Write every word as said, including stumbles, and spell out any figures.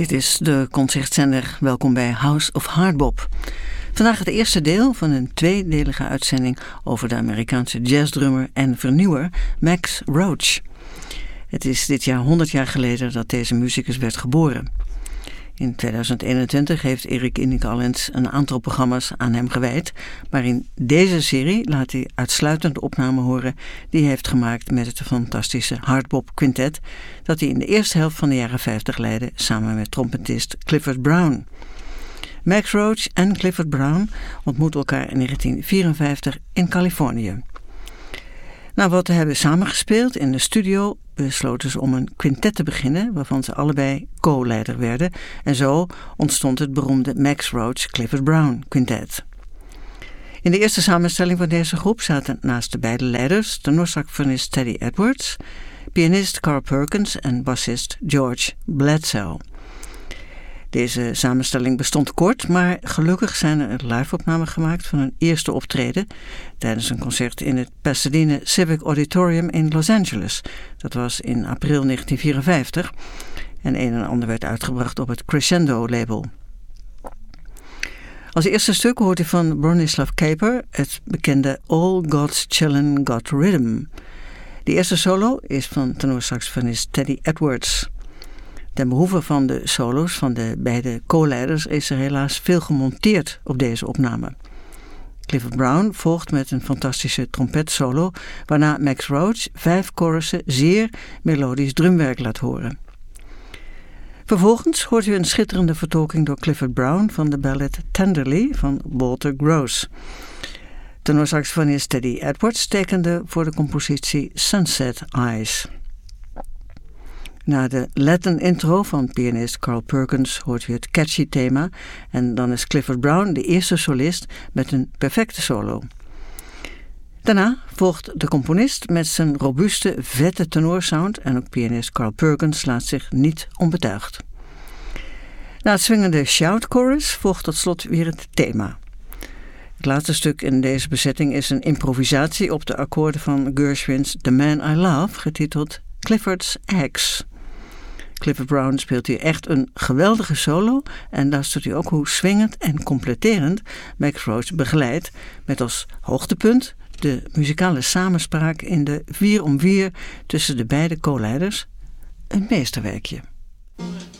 Dit is de concertzender. Welkom bij House of Hardbop. Vandaag het eerste deel van een tweedelige uitzending over de Amerikaanse jazzdrummer en vernieuwer Max Roach. Het is dit jaar honderd jaar geleden dat deze muzikus werd geboren. In tweeduizend eenentwintig heeft Erik Inikalens een aantal programma's aan hem gewijd, maar in deze serie laat hij uitsluitend opnamen horen die hij heeft gemaakt met het fantastische Hardbop Quintet dat hij in de eerste helft van de jaren vijftig leidde samen met trompetist Clifford Brown. Max Roach en Clifford Brown ontmoetten elkaar in negentien vierenvijftig in Californië. Na wat te hebben samengespeeld in de studio besloten ze om een quintet te beginnen waarvan ze allebei co-leider werden en zo ontstond het beroemde Max Roach Clifford Brown Quintet. In de eerste samenstelling van deze groep zaten naast de beide leiders tenorsaxofonist Teddy Edwards, pianist Carl Perkins en bassist George Bledsoe. Deze samenstelling bestond kort, maar gelukkig zijn er live-opnamen gemaakt van een eerste optreden tijdens een concert in het Pasadena Civic Auditorium in Los Angeles. Dat was in april negentien vierenvijftig en een en ander werd uitgebracht op het Crescendo-label. Als eerste stuk hoort u van Bronislaw Kaper het bekende All God's Chillin' Got Rhythm. De eerste solo is van tenorsaxofonist Teddy Edwards. Ten behoeve van de solo's van de beide co-leiders is er helaas veel gemonteerd op deze opname. Clifford Brown volgt met een fantastische trompetsolo, waarna Max Roach vijf chorussen zeer melodisch drumwerk laat horen. Vervolgens hoort u een schitterende vertolking door Clifford Brown van de ballad Tenderly van Walter Gross. Tenorsaxofonist Teddy Edwards tekende voor de compositie Sunset Eyes. Na de Latin intro van pianist Carl Perkins hoort u het catchy thema en dan is Clifford Brown de eerste solist met een perfecte solo. Daarna volgt de componist met zijn robuuste, vette tenorsound en ook pianist Carl Perkins laat zich niet onbetuigd. Na het swingende shout chorus volgt tot slot weer het thema. Het laatste stuk in deze bezetting is een improvisatie op de akkoorden van Gershwin's The Man I Love, getiteld Clifford's Eggs. Clifford Brown speelt hier echt een geweldige solo en luistert u ook hoe swingend en completerend Max Roach begeleidt met als hoogtepunt de muzikale samenspraak in de vier om vier tussen de beide co-leiders, een meesterwerkje.